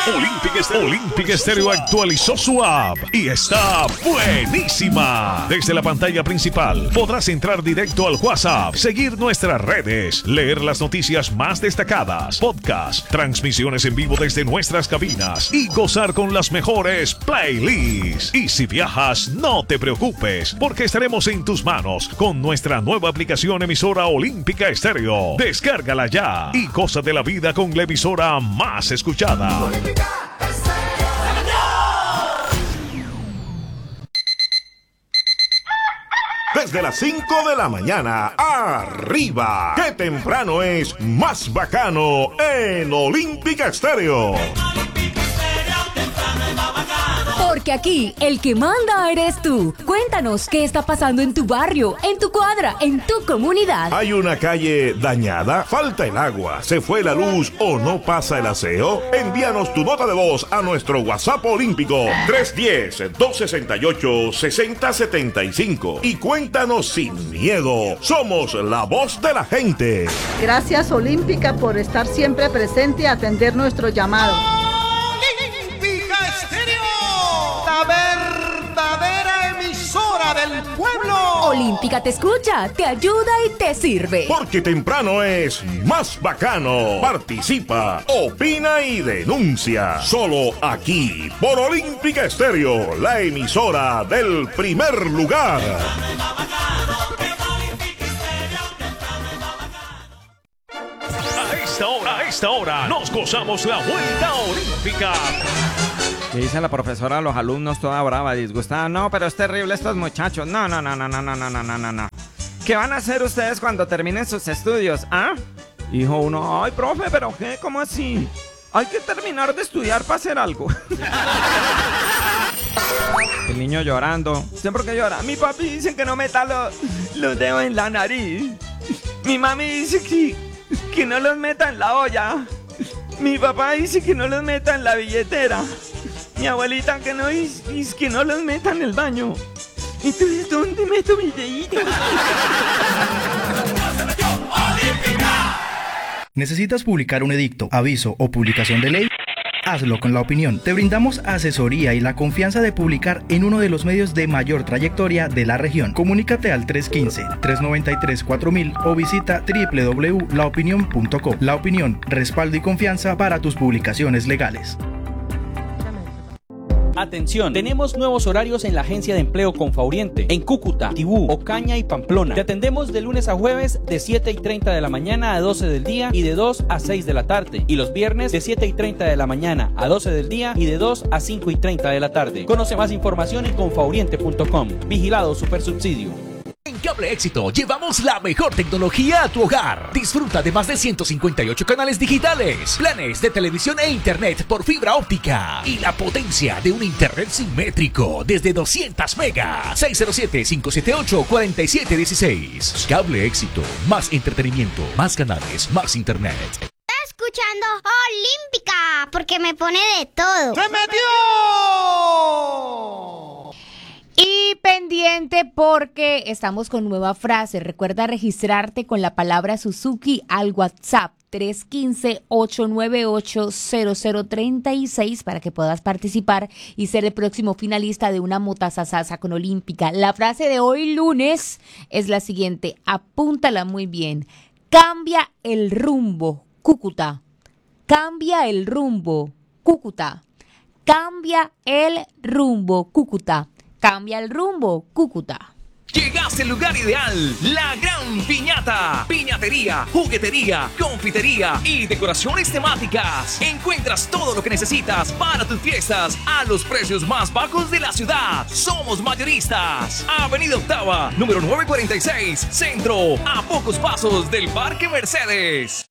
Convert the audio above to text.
Olympic Stereo actualizó su app y está buenísima. Desde la pantalla principal podrás entrar directo al WhatsApp, seguir nuestras redes, leer las noticias más destacadas, podcast, transmisiones en vivo desde nuestras cabinas y gozar con las mejores playlists. Y si viajas, no te preocupes, porque estaremos en tus manos con nuestra nueva aplicación emisora Olímpica Estéreo. Descárgala ya y goza de la vida con la emisora más escuchada. Desde las 5 de la mañana, arriba. ¡Qué temprano es más bacano en Olímpica Estéreo! Porque aquí el que manda eres tú. Cuéntanos qué está pasando en tu barrio, en tu cuadra, en tu comunidad. ¿Hay una calle dañada? ¿Falta el agua? ¿Se fue la luz o no pasa el aseo? Envíanos tu nota de voz a nuestro WhatsApp olímpico 310-268-6075 y cuéntanos sin miedo. Somos la voz de la gente. Gracias Olímpica por estar siempre presente y atender nuestro llamado. La verdadera emisora del pueblo. Olímpica te escucha, te ayuda y te sirve. Porque temprano es más bacano. Participa, opina y denuncia. Solo aquí, por Olímpica Estéreo, la emisora del primer lugar. A esta hora, nos gozamos la vuelta olímpica. Que dice la profesora a los alumnos toda brava, disgustada. No, pero es terrible estos muchachos. No. ¿Qué van a hacer ustedes cuando terminen sus estudios? ¿Ah? Dijo uno, ay, profe, ¿pero qué? ¿Cómo así? Hay que terminar de estudiar para hacer algo. El niño llorando. ¿Por qué llora? Mi papi dice que no meta los dedos en la nariz. Mi mami dice que no los meta en la olla. Mi papá dice que no los meta en la billetera. Mi abuelita que no los meta en el baño. Entonces, ¿dónde meto mis deditos? ¿Necesitas publicar un edicto, aviso o publicación de ley? Hazlo con La Opinión. Te brindamos asesoría y la confianza de publicar en uno de los medios de mayor trayectoria de la región. Comunícate al 315-393-4000 o visita www.laopinion.co. La Opinión, respaldo y confianza para tus publicaciones legales. Atención, tenemos nuevos horarios en la agencia de empleo Confauriente, en Cúcuta, Tibú, Ocaña y Pamplona. Te atendemos de lunes a jueves de 7:30 de la mañana a 12 del día y de 2 a 6 de la tarde. Y los viernes de 7:30 de la mañana a 12 del día y de 2 a 5:30 de la tarde. Conoce más información en confauriente.com. Vigilado Supersubsidio. En Cable Éxito llevamos la mejor tecnología a tu hogar. Disfruta de más de 158 canales digitales, planes de televisión e internet por fibra óptica y la potencia de un internet simétrico desde 200 megas. 607-578-4716. Cable Éxito. Más entretenimiento, más canales, más internet. Está escuchando Olímpica porque me pone de todo. ¡Se metió! Y pendiente porque estamos con nueva frase. Recuerda registrarte con la palabra Suzuki al WhatsApp 315-898-0036 para que puedas participar y ser el próximo finalista de una motasasasa con Olímpica. La frase de hoy lunes es la siguiente. Apúntala muy bien. Cambia el rumbo, Cúcuta. Cambia el rumbo, Cúcuta. Cambia el rumbo, Cúcuta. Cambia el rumbo, Cúcuta. Llegaste al lugar ideal, la Gran Piñata. Piñatería, juguetería, confitería y decoraciones temáticas. Encuentras todo lo que necesitas para tus fiestas a los precios más bajos de la ciudad. Somos mayoristas. Avenida Octava, número 946, Centro, a pocos pasos del Parque Mercedes.